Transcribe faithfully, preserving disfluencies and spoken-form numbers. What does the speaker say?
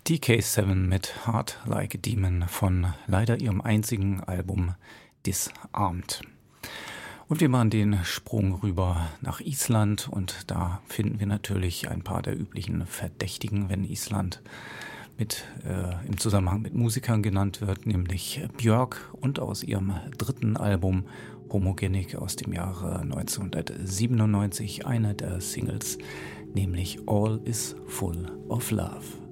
D K sieben mit Heart Like a Demon von leider ihrem einzigen Album Disarmed. Und wir machen den Sprung rüber nach Island und da finden wir natürlich ein paar der üblichen Verdächtigen, wenn Island mit, äh, im Zusammenhang mit Musikern genannt wird, nämlich Björk und aus ihrem dritten Album Homogenic aus dem Jahre neunzehnhundertsiebenundneunzig eine der Singles, nämlich All is Full of Love.